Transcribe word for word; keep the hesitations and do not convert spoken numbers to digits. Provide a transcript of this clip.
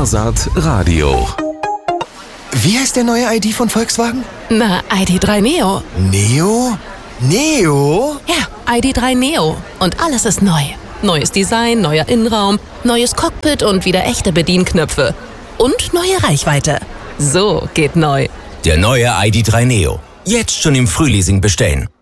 Wahrsat Radio. Wie heißt der neue I D von Volkswagen? Na, I D drei Neo. Neo? Neo? Ja, I D drei Neo. Und alles ist neu. Neues Design, neuer Innenraum, neues Cockpit und wieder echte Bedienknöpfe. Und neue Reichweite. So geht neu. Der neue I D drei Neo. Jetzt schon im Frühleasing bestellen.